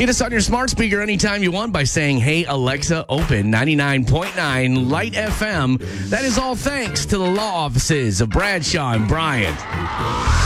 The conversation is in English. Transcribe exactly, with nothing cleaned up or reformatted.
Get us on your smart speaker anytime you want by saying, "Hey, Alexa, open ninety-nine point nine Light F M." That is all thanks to the law offices of Bradshaw and Bryant.